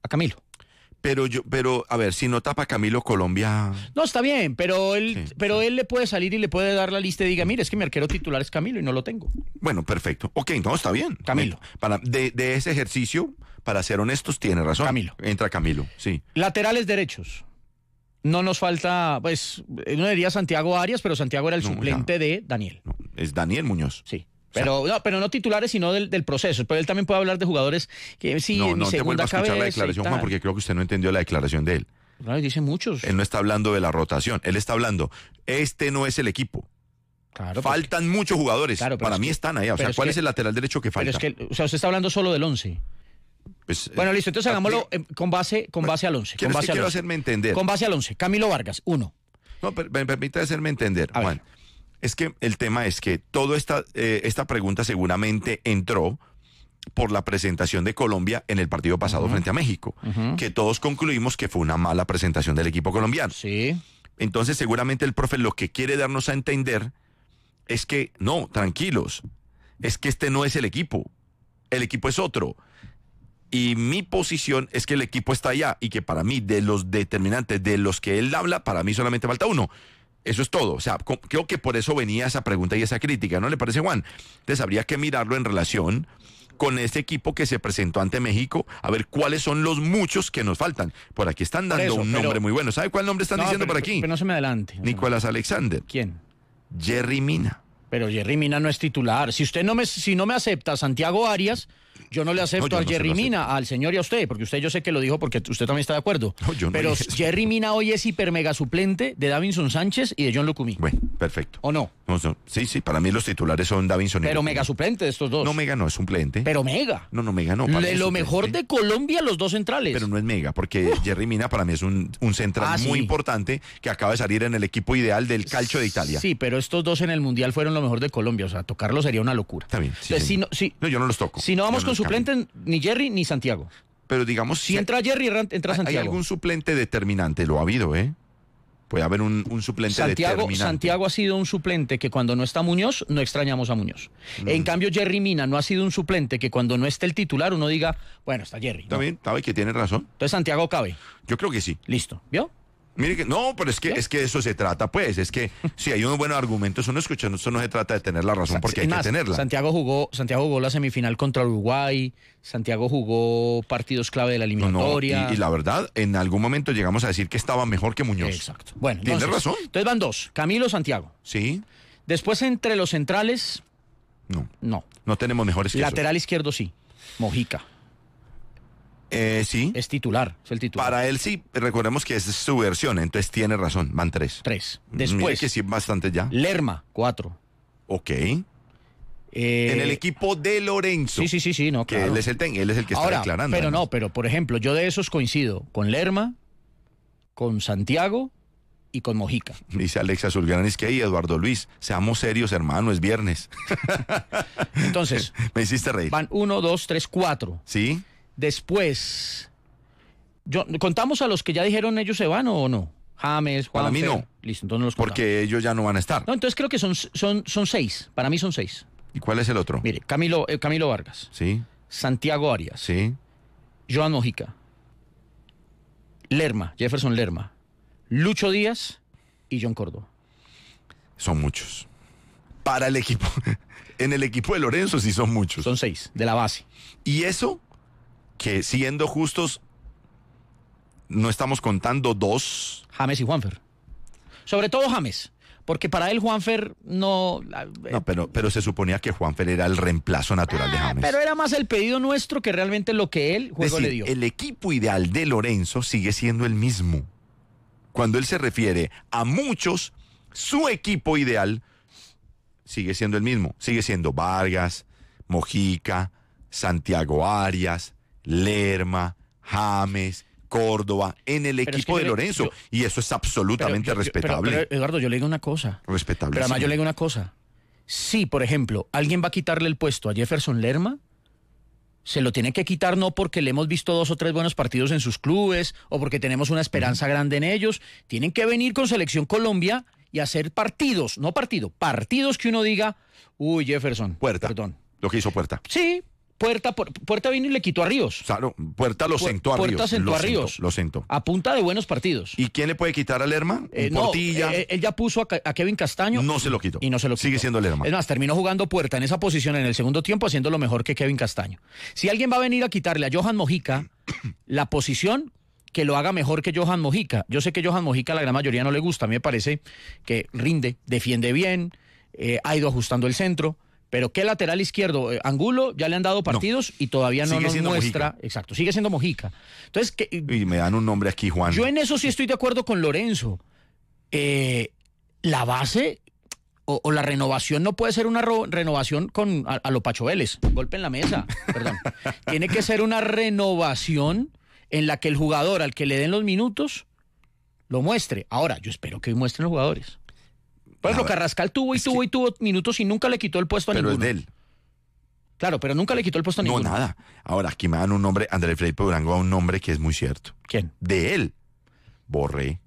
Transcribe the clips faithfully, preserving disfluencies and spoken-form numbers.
a Camilo. Pero yo, pero, a ver, si no tapa Camilo, Colombia... No, está bien, pero él, Sí, pero sí. él le puede salir y le puede dar la lista y diga, mire, es que mi arquero titular es Camilo y no lo tengo. Bueno, perfecto. Ok, no, está bien. Camilo. Para, de, de ese ejercicio, para ser honestos, tiene razón. Camilo. Entra Camilo, sí. Laterales derechos. No nos falta, pues, uno diría Santiago Arias, pero Santiago era el No, suplente ya. de Daniel. No, es Daniel Muñoz. Sí. Pero no, pero no titulares, sino del, del proceso. Pero él también puede hablar de jugadores que sí, no, en mi no te vuelvo segunda a escuchar cabeza la y declaración, tal. Juan, porque creo que usted no entendió la declaración de él. No, dice muchos. Él no está hablando de la rotación, él está hablando, este no es el equipo. Claro, Faltan muchos jugadores. Claro, pero Para es mí que- están allá. O pero sea, es ¿cuál que- es el lateral derecho que Pero falta? es que, o sea, usted está hablando solo del once. Pues, Bueno, eh, listo, entonces hagámoslo eh, con base, con base al once. Quiero, Con es que base al quiero once. hacerme entender. Con base al once. Camilo Vargas, uno. No, per- me permite hacerme entender, A ver. Juan. Es que el tema es que toda esta, eh, esta pregunta seguramente entró por la presentación de Colombia en el partido pasado Ujú. frente a México, Ujú. que todos concluimos que fue una mala presentación del equipo colombiano. Sí. Entonces seguramente el profe lo que quiere darnos a entender es que no, tranquilos, es que este no es el equipo, el equipo es otro. Y mi posición es que el equipo está allá y que para mí, de los determinantes de los que él habla, para mí solamente falta uno. Eso es todo. O sea, co- creo que por eso venía esa pregunta y esa crítica, ¿no le parece, Juan? Entonces habría que mirarlo en relación con este equipo que se presentó ante México, a ver cuáles son los muchos que nos faltan. Por aquí están Por dando eso, un pero- nombre muy bueno. ¿Sabe cuál nombre están No, diciendo pero, por aquí? Pero no se me adelante. Nicolás Alexander, ¿Quién? Jerry Mina. Pero Jerry Mina no es titular. Si usted no me, si no me acepta a Santiago Arias, yo no le acepto No, yo a no se Jerry lo acepto. Mina, al señor y a usted, porque usted yo sé que lo dijo porque usted también está de acuerdo. No, yo no Pero dije eso. Jerry Mina hoy es hiper mega suplente de Davinson Sánchez y de John Lucumí. Bueno, perfecto. ¿O no? No, no, sí, sí, para mí los titulares son Davinson y Pero Lucumí. mega suplente de estos dos. No, Mega no es suplente. Pero mega. No, no, Mega no. para mí de es lo suplente. mejor de Colombia, los dos centrales. Pero no es Mega, porque Jerry Mina para mí es un, un central Ah, muy sí. importante que acaba de salir en el equipo ideal del Calcio de Italia. Sí, pero estos dos en el Mundial fueron lo mejor de Colombia. O sea, tocarlo sería una locura. Está bien. Sí, Entonces, si, señor. no, si, No, yo no los toco. si no vamos Yo con los cambio. suplente, ni Jerry ni Santiago. Pero digamos, Si entra Jerry, entra ¿hay, Santiago. ¿hay algún suplente determinante? Lo ha habido, ¿eh? Puede haber un, un suplente Santiago, determinante. Santiago ha sido un suplente que cuando no está Muñoz, no extrañamos a Muñoz. Mm. En cambio, Jerry Mina no ha sido un suplente que cuando no esté el titular uno diga, bueno, está Jerry. Está No. bien, sabe que tiene razón. Entonces Santiago cabe. Yo creo que sí. Listo. ¿Vio? Mire que, no, pero es que, ¿Qué? es que de eso se trata, pues. Es que si hay unos buenos argumentos, uno escucha, eso no se trata de tener la razón, porque Es hay más, que tenerla. Santiago jugó, Santiago jugó la semifinal contra Uruguay, Santiago jugó partidos clave de la No, no, y, eliminatoria. y la verdad, en algún momento llegamos a decir que estaba mejor que Muñoz. Exacto. Bueno, Tiene entonces, razón. Entonces van dos, Camilo, Santiago. Sí, Después entre los centrales, no, no. no tenemos mejores que esos. Lateral izquierdo sí. Mojica. Eh, sí, Es titular, es el titular. para él sí, recordemos que es su versión, entonces tiene razón, van tres. Tres. Mire Después, que sí, bastante ya. Lerma, cuatro. Ok. Eh, en el equipo de Lorenzo. Sí, sí, sí, sí, no, Que claro. él es el ten, él es el que está Ahora, declarando. pero además. no, pero por ejemplo, yo de esos coincido con Lerma, con Santiago y con Mojica. Dice Alexa Zulgranis que ahí, Eduardo Luis, seamos serios, hermano, es viernes. Entonces, Me hiciste reír. van uno, dos, tres, cuatro. ¿Sí? Después, yo, ¿contamos a los que ya dijeron ellos se van o no? James, Juan. Para mí no. Listo, entonces no los contamos. Porque ellos ya no van a estar. No, entonces creo que son, son, son seis. Para mí son seis. ¿Y cuál es el otro? Mire, Camilo, eh, Camilo Vargas, Sí, Santiago Arias, sí. Joan Mojica, Lerma, Jefferson Lerma, Lucho Díaz y John Córdoba. Son muchos. Para el equipo. En el equipo de Lorenzo sí son muchos. Son seis, de la base. Y eso, que siendo justos, no estamos contando dos. James y Juanfer. Sobre todo James, porque para él Juanfer no... No, pero, pero se suponía que Juanfer era el reemplazo natural de Ah, James. pero era más el pedido nuestro que realmente lo que él Es juego decir, le dio. el equipo ideal de Lorenzo sigue siendo el mismo. Cuando él se refiere a muchos, su equipo ideal sigue siendo el mismo. Sigue siendo Vargas, Mojica, Santiago Arias, Lerma, James, Córdoba, en el Pero es equipo que de yo- Lorenzo. yo- y eso es absolutamente Pero yo- yo- respetable. Pero, pero, Eduardo, yo le digo una cosa. respetable. Pero además sí. yo le digo una cosa. Si, por ejemplo, alguien va a quitarle el puesto a Jefferson Lerma, se lo tiene que quitar no porque le hemos visto dos o tres buenos partidos en sus clubes o porque tenemos una esperanza grande en ellos. Tienen que venir con Selección Colombia y hacer partidos, no partido, partidos que uno diga, uy, Jefferson, Puerta. perdón. Lo que hizo Puerta. Sí, Puerta, Puerta vino y le quitó a Ríos. Claro, Puerta lo sentó a Ríos. Puerta sentó lo a Ríos. Sentó, lo sentó. A punta de buenos partidos. ¿Y quién le puede quitar a Lerma? Eh, no, Portilla. eh, él ya puso a, a Kevin Castaño. No se lo quitó. Y no se lo quitó. Sigue siendo Lerma. Es más, terminó jugando Puerta en esa posición en el segundo tiempo, haciendo lo mejor que Kevin Castaño. Si alguien va a venir a quitarle a Johan Mojica la posición, que lo haga mejor que Johan Mojica. Yo sé que Johan Mojica a la gran mayoría no le gusta. A mí me parece que rinde, defiende bien, eh, ha ido ajustando el centro. Pero ¿qué lateral izquierdo? Eh, Angulo ya le han dado partidos no. y todavía no sigue nos muestra. Mojica. Exacto, sigue siendo Mojica. Entonces, ¿qué? Y me dan un nombre aquí, Juan. Yo en eso sí estoy de acuerdo con Lorenzo. Eh, la base o, o la renovación no puede ser una ro- renovación con a, a lo Pacho Vélez. Golpe en la mesa, perdón. Tiene que ser una renovación en la que el jugador al que le den los minutos lo muestre. Ahora, yo espero que hoy muestren los jugadores. Por ejemplo, Carrascal tuvo y tuvo que... y tuvo minutos y nunca le quitó el puesto a pero ninguno. Pero es de él. Claro, pero nunca le quitó el puesto a no, ninguno. No, nada. Ahora, aquí me dan un nombre, André Felipe Durango, un nombre que es muy cierto. ¿Quién? De él. Borré.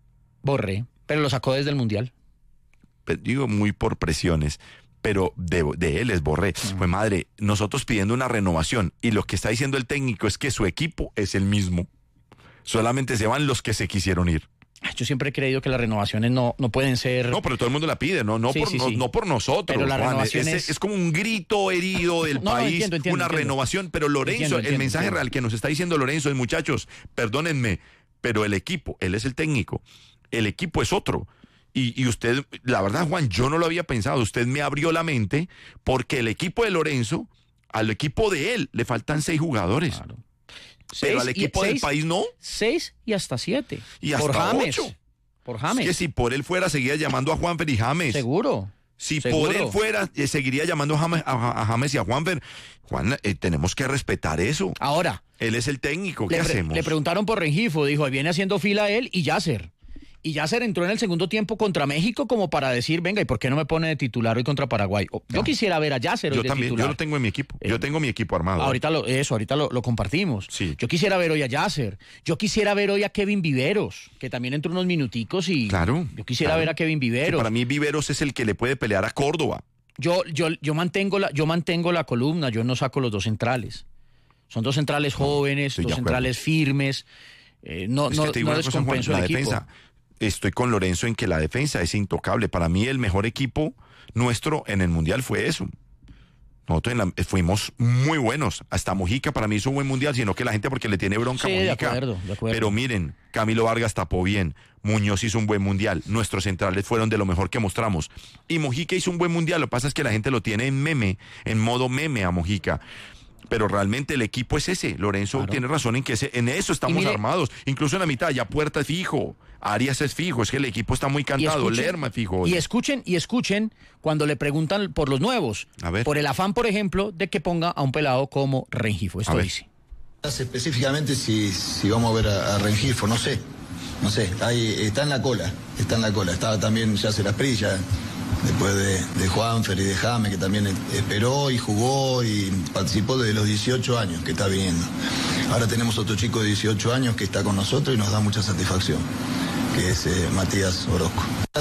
Borré, pero lo sacó desde el Mundial. Pero, digo, muy por presiones, pero de, de él es Borré. Mm. Pues madre, nosotros pidiendo una renovación y lo que está diciendo el técnico es que su equipo es el mismo. Solamente se van los que se quisieron ir. Yo siempre he creído que las renovaciones no, no pueden ser... No, pero todo el mundo la pide, no, no, sí, por, sí, no, sí. no por nosotros. Pero la Juan, renovación es, es... es como un grito herido del no, país, no, entiendo, entiendo, una entiendo. renovación. Pero Lorenzo, entiendo, entiendo, el mensaje entiendo. real que nos está diciendo Lorenzo es, muchachos, perdónenme, pero el equipo, él es el técnico, el equipo es otro. Y, y usted, la verdad, Juan, yo no lo había pensado, usted me abrió la mente porque el equipo de Lorenzo, al equipo de él, le faltan seis jugadores. Claro. Pero seis al equipo y, del seis, país no. Seis y hasta siete. Y hasta por James. ocho. Por James. Es que si por él fuera, seguiría llamando a Juanfer y James. Seguro. Si seguro. por él fuera, eh, seguiría llamando a James, a, a James y a Juanfer. Juan, eh, tenemos que respetar eso. Ahora. Él es el técnico, ¿qué le, hacemos? Le preguntaron por Rengifo, dijo, viene haciendo fila él y Yasser. Y Yasser entró en el segundo tiempo contra México como para decir, venga, ¿y por qué no me pone de titular hoy contra Paraguay? Yo no. quisiera ver a Yasser hoy yo de también, titular. Yo lo tengo en mi equipo. Yo eh, tengo mi equipo armado. Ahorita lo, eso, ahorita lo, lo compartimos. Sí. Yo quisiera ver hoy a Yasser. Yo quisiera ver hoy a Kevin Viveros, que también entró unos minuticos y claro, yo quisiera claro. ver a Kevin Viveros. Sí, para mí Viveros es el que le puede pelear a Córdoba. Yo, yo, yo mantengo la, yo mantengo la columna, yo no saco los dos centrales. Son dos centrales jóvenes, dos centrales firmes. Eh, no, es no, que te digo no una cosa, Juan, descompenso la el equipo. defensa. Estoy con Lorenzo en que la defensa es intocable. Para mí el mejor equipo nuestro en el Mundial fue eso. Nosotros en la, fuimos muy buenos. Hasta Mojica para mí hizo un buen Mundial, sino que la gente porque le tiene bronca sí, a Mojica. De acuerdo, de acuerdo. Pero miren, Camilo Vargas tapó bien. Muñoz hizo un buen Mundial. Nuestros centrales fueron de lo mejor que mostramos. Y Mojica hizo un buen Mundial. Lo que pasa es que la gente lo tiene en meme, en modo meme a Mojica. Pero realmente el equipo es ese. Lorenzo claro. tiene razón en que ese, en eso estamos mire, armados. Incluso en la mitad, ya Puerta es fijo, Arias es fijo, es que el equipo está muy cantado, Lerma es fijo. Hoy. Y escuchen, y escuchen cuando le preguntan por los nuevos. A ver. Por el afán, por ejemplo, de que ponga a un pelado como Rengifo. Esto dice. Específicamente si, si vamos a ver a, a Rengifo, no sé. No sé, ahí está en la cola, está en la cola. Estaba también Yasser Asprilla, después de, de Juanfer y de James, que también esperó y jugó y participó desde los dieciocho años que está viniendo. Ahora tenemos otro chico de dieciocho años que está con nosotros y nos da mucha satisfacción, que es eh, Matías Orozco.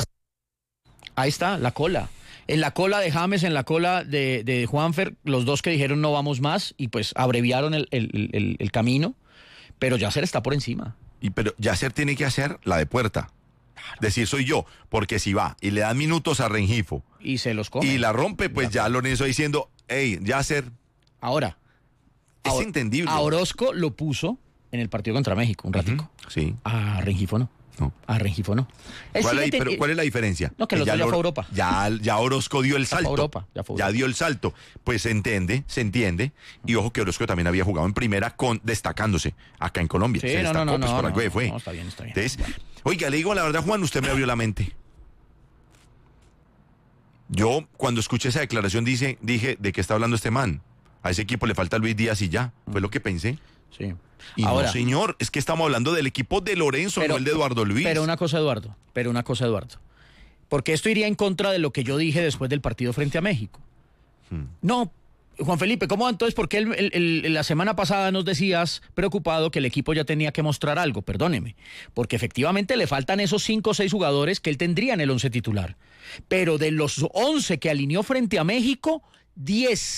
Ahí está, la cola. En la cola de James, en la cola de, de Juanfer, los dos que dijeron no vamos más y pues abreviaron el, el, el, el camino, pero Yasser está por encima. Y pero Yasser tiene que hacer la de Puerta. Claro. Decir soy yo, porque si va y le dan minutos a Rengifo y se los come y la rompe, pues ya, ya Lorenzo diciendo, hey, Yasser. Ahora es a, entendible. A Orozco lo puso en el partido contra México un ratico. Uh-huh. Sí. A Rengifo no. No. A Rengifo no. ¿Cuál, hay, pero, ¿Cuál es la diferencia? No, que, que ya, ya fue a Europa. Ya, ya Orozco dio el salto. Ya fue Europa, ya, fue Europa. Ya dio el salto. Pues se entiende, se entiende. Y ojo que Orozco también había jugado en primera con destacándose acá en Colombia. Sí, se no, destacó, no, no, pues no, por algo no, fue. No, está bien, está bien. Entonces, bueno. Oiga, le digo la verdad, Juan, usted me abrió la mente. Yo, cuando escuché esa declaración, dice, dije, ¿de qué está hablando este man? A ese equipo le falta Luis Díaz y ya. Fue lo que pensé. Sí. Y ahora, no, señor, es que estamos hablando del equipo de Lorenzo, pero, no el de Eduardo Luis. Pero una cosa, Eduardo, pero una cosa, Eduardo. Porque esto iría en contra de lo que yo dije después del partido frente a México. Hmm. No, Juan Felipe, ¿cómo entonces? Porque el, el, el, la semana pasada nos decías, preocupado, que el equipo ya tenía que mostrar algo, perdóneme. Porque efectivamente le faltan esos cinco o seis jugadores que él tendría en el once titular. Pero de los once que alineó frente a México, diez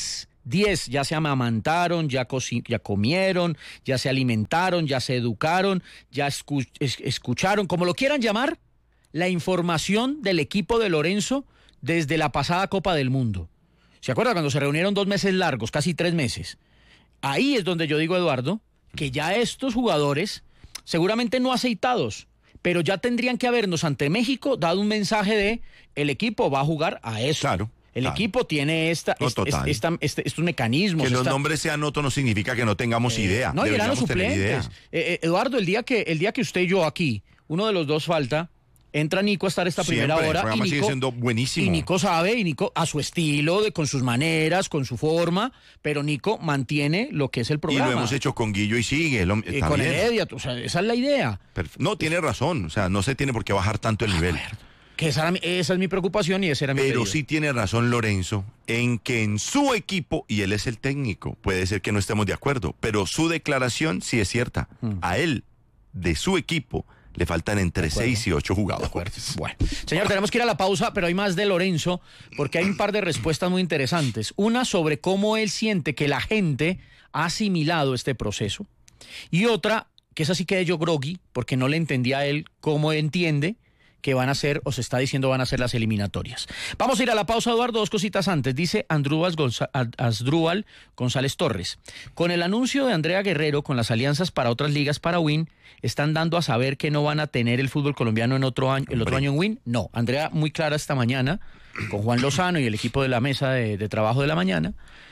diez ya se amamantaron, ya, ya comieron, ya se alimentaron, ya se educaron, ya escu es escucharon, como lo quieran llamar, la información del equipo de Lorenzo desde la pasada Copa del Mundo. ¿Se acuerda cuando se reunieron dos meses largos, casi tres meses? Ahí es donde yo digo, Eduardo, que ya estos jugadores, seguramente no aceitados, pero ya tendrían que habernos ante México dado un mensaje de el equipo va a jugar a eso. Claro. El claro. equipo tiene esta, no, esta, esta, este, estos mecanismos. Que los esta... nombres sean otros no significa que no tengamos eh, idea. No, y eran los suplentes. Eh, eh, Eduardo, el día, que, el día que usted y yo aquí, uno de los dos falta, entra Nico a estar esta Siempre, primera hora. El programa y Nico, sigue siendo buenísimo. Y Nico sabe, y Nico a su estilo, de, con sus maneras, con su forma, pero Nico mantiene lo que es el programa. Y lo hemos hecho con Guillo y sigue. Lo, y con Heredia, o sea, esa es la idea. Perfecto. No, tiene razón, o sea, no se tiene por qué bajar tanto el nivel. Que esa, era, esa es mi preocupación y ese era mi Pero pedido. sí tiene razón Lorenzo en que en su equipo, y él es el técnico, puede ser que no estemos de acuerdo, pero su declaración sí es cierta. Mm. A él, de su equipo, le faltan entre seis y ocho jugadores. Bueno, señor, tenemos que ir a la pausa, pero hay más de Lorenzo, porque hay un par de respuestas muy interesantes. Una sobre cómo él siente que la gente ha asimilado este proceso, y otra, que es así que yo groggy, porque no le entendía a él cómo entiende que van a ser, o se está diciendo van a ser las eliminatorias. Vamos a ir a la pausa, Eduardo, dos cositas antes. Dice Andrúbal, Gonza, Asdrúbal González Torres. Con el anuncio de Andrea Guerrero, con las alianzas para otras ligas para Win, ¿están dando a saber que no van a tener el fútbol colombiano en otro año, el otro año en Win? No. Andrea, muy clara esta mañana, con Juan Lozano y el equipo de la mesa de, de trabajo de la mañana,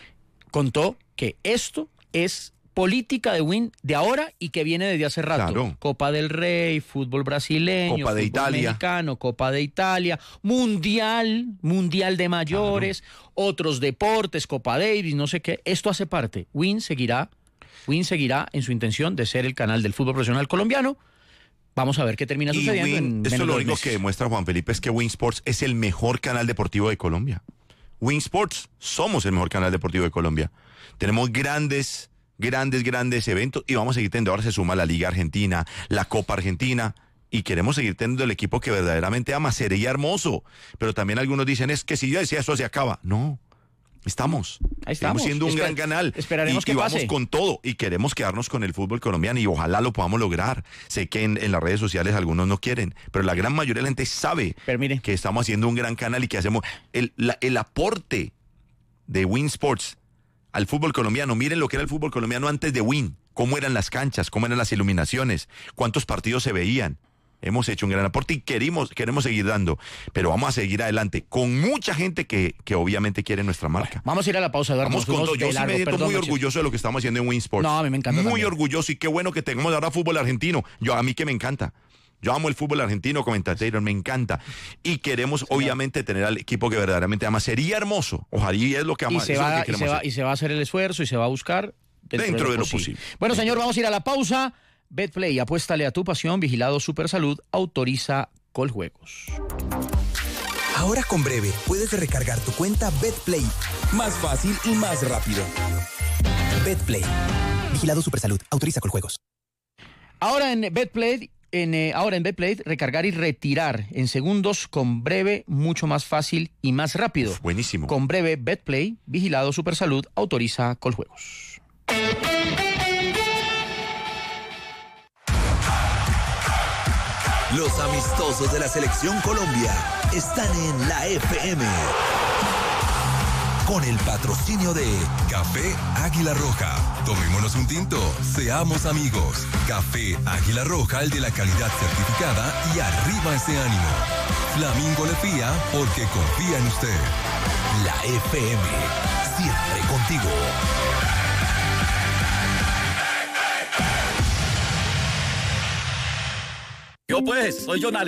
contó que esto es política de Win de ahora y que viene desde hace rato. Claro. Copa del Rey, fútbol brasileño, Copa de fútbol Italia, mexicano, Copa de Italia, Mundial, Mundial de mayores, claro. Otros deportes, Copa Davis, no sé qué. Esto hace parte. Win seguirá, Win seguirá en su intención de ser el canal del fútbol profesional colombiano. Vamos a ver qué termina sucediendo. Y Win, en esto menos lo de único meses. que demuestra Juan Felipe es que Win Sports es el mejor canal deportivo de Colombia. Win Sports somos el mejor canal deportivo de Colombia. Tenemos grandes grandes, grandes eventos y vamos a seguir teniendo, ahora se suma la Liga Argentina, la Copa Argentina y queremos seguir teniendo el equipo que verdaderamente ama. Sería hermoso, pero también algunos dicen es que si yo decía eso se acaba. No, estamos, Ahí estamos siendo un Esper gran canal esperaremos y, que y pase. vamos con todo y queremos quedarnos con el fútbol colombiano y ojalá lo podamos lograr. Sé que en, en las redes sociales algunos no quieren, pero la gran mayoría de la gente sabe que estamos haciendo un gran canal y que hacemos el, la, el aporte de Win Sports al fútbol colombiano. Miren lo que era el fútbol colombiano antes de Win, cómo eran las canchas, cómo eran las iluminaciones, cuántos partidos se veían. Hemos hecho un gran aporte y queremos, queremos seguir dando, pero vamos a seguir adelante con mucha gente que, que obviamente quiere nuestra marca. Bueno, vamos a ir a la pausa, Eduardo. Vamos con todo. Yo sí me siento muy orgulloso de lo que estamos haciendo en Win Sports. No, a mí me encanta. Muy también. orgulloso y qué bueno que tengamos ahora fútbol argentino. Yo a mí que me encanta. Yo amo el fútbol argentino, comentatero, me encanta. Y queremos, sí, obviamente, tener al equipo que verdaderamente ama. Sería hermoso. Ojalá y es lo que ama. Y se, va, que y, se va, y se va a hacer el esfuerzo y se va a buscar dentro, dentro de lo, de lo posible. posible. Bueno, señor, vamos a ir a la pausa. Betplay, apuéstale a tu pasión. Vigilado Supersalud, autoriza Coljuegos. Ahora con Breve puedes recargar tu cuenta Betplay. Más fácil y más rápido. Betplay. Vigilado Supersalud, autoriza Coljuegos. Ahora en Betplay... En, eh, ahora en Betplay, recargar y retirar en segundos con Breve, mucho más fácil y más rápido. Uf, buenísimo. Con Breve, Betplay, vigilado Supersalud, autoriza Coljuegos. Los amistosos de la Selección Colombia están en la F M. Con el patrocinio de Café Águila Roja. Tomémonos un tinto, seamos amigos. Café Águila Roja, el de la calidad certificada y arriba ese ánimo. Flamingo le fía porque confía en usted. La F M, siempre contigo. Yo pues, soy Jonathan.